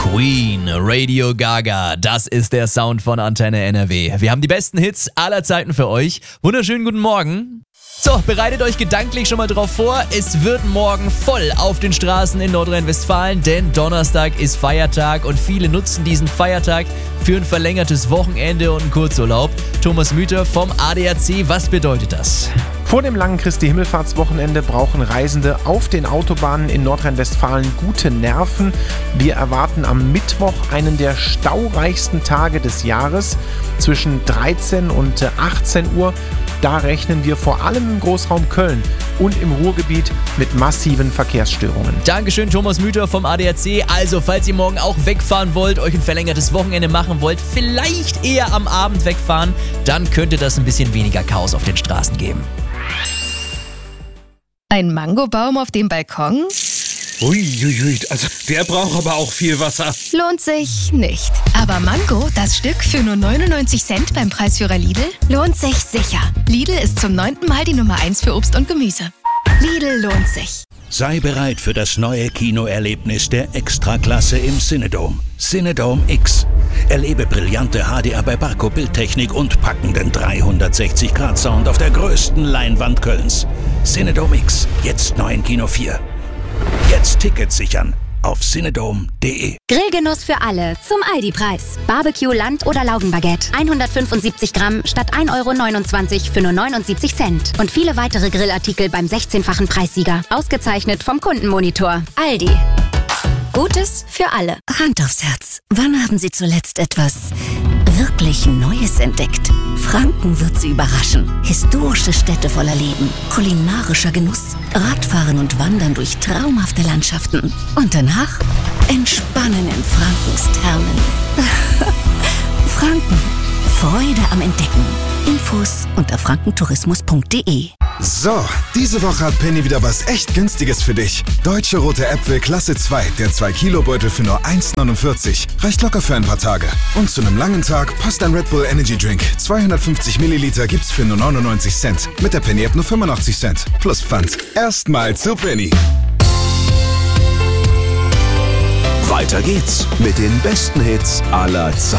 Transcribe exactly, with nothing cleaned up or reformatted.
Queen, Radio Gaga, das ist der Sound von Antenne N R W. Wir haben die besten Hits aller Zeiten für euch. Wunderschönen guten Morgen. So, bereitet euch gedanklich schon mal drauf vor, es wird morgen voll auf den Straßen in Nordrhein-Westfalen, denn Donnerstag ist Feiertag und viele nutzen diesen Feiertag für ein verlängertes Wochenende und einen Kurzurlaub. Thomas Müther vom A D A C, was bedeutet das? Vor dem langen Christi-Himmelfahrtswochenende brauchen Reisende auf den Autobahnen in Nordrhein-Westfalen gute Nerven. Wir erwarten am Mittwoch einen der staureichsten Tage des Jahres zwischen dreizehn und achtzehn Uhr. Da rechnen wir vor allem im Großraum Köln und im Ruhrgebiet mit massiven Verkehrsstörungen. Dankeschön, Thomas Müther vom A D A C. Also, falls ihr morgen auch wegfahren wollt, euch ein verlängertes Wochenende machen wollt, vielleicht eher am Abend wegfahren, dann könnte das ein bisschen weniger Chaos auf den Straßen geben. Ein Mangobaum auf dem Balkon? Uiuiui, also der braucht aber auch viel Wasser. Lohnt sich nicht. Aber Mango, das Stück für nur neunundneunzig Cent beim Preisführer Lidl, lohnt sich sicher. Lidl ist zum neunten Mal die Nummer eins für Obst und Gemüse. Lidl lohnt sich. Sei bereit für das neue Kinoerlebnis der Extraklasse im Cinedome. Cinedome X. Erlebe brillante H D R bei Barco Bildtechnik und packenden dreihundertsechzig Grad Sound auf der größten Leinwand Kölns. Cinedome X, jetzt neu in Kino vier. Jetzt Tickets sichern auf cinedome punkt de. Grillgenuss für alle zum Aldi-Preis. Barbecue, Land- oder Laugenbaguette. hundertfünfundsiebzig Gramm statt ein Euro neunundzwanzig für nur neunundsiebzig Cent. Und viele weitere Grillartikel beim sechzehnfachen Preissieger. Ausgezeichnet vom Kundenmonitor. Aldi. Gutes für alle. Hand aufs Herz. Wann haben Sie zuletzt etwas wirklich Neues entdeckt? Franken wird Sie überraschen. Historische Städte voller Leben, kulinarischer Genuss, Radfahren und Wandern durch traumhafte Landschaften. Und danach entspannen in Frankens Thermen. Franken. Freude am Entdecken. Infos unter frankentourismus punkt de. So, diese Woche hat Penny wieder was echt Günstiges für dich. Deutsche rote Äpfel Klasse zwei, der zwei Kilo Beutel für nur eins neunundvierzig. Reicht locker für ein paar Tage. Und zu einem langen Tag passt ein Red Bull Energy Drink. zweihundertfünfzig Milliliter gibt's für nur neunundneunzig Cent. Mit der Penny App nur fünfundachtzig Cent. Plus Pfand. Erstmal zu Penny. Weiter geht's mit den besten Hits aller Zeiten.